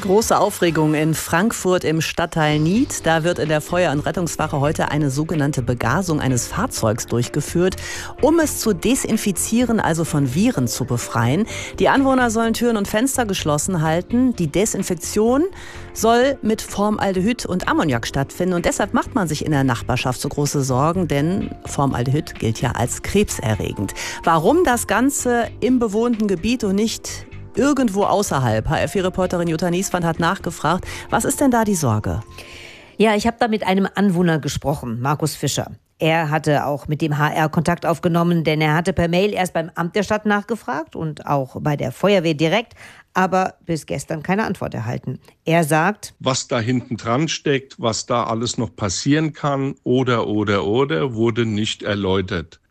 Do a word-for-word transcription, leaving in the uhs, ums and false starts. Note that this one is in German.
Große Aufregung in Frankfurt im Stadtteil Nied. Da wird in der Feuer- und Rettungswache heute eine sogenannte Begasung eines Fahrzeugs durchgeführt, um es zu desinfizieren, also von Viren zu befreien. Die Anwohner sollen Türen und Fenster geschlossen halten. Die Desinfektion soll mit Formaldehyd und Ammoniak stattfinden. Und deshalb macht man sich in der Nachbarschaft so große Sorgen, denn Formaldehyd gilt ja als krebserregend. Warum das Ganze im bewohnten Gebiet und nicht irgendwo außerhalb? H R vier-Reporterin Jutta Nieswand hat nachgefragt. Was ist denn da die Sorge? Ja, ich habe da mit einem Anwohner gesprochen, Markus Fischer. Er hatte auch mit dem H R Kontakt aufgenommen, denn er hatte per Mail erst beim Amt der Stadt nachgefragt und auch bei der Feuerwehr direkt, aber bis gestern keine Antwort erhalten. Er sagt, was da hinten dran steckt, was da alles noch passieren kann oder, oder, oder, wurde nicht erläutert.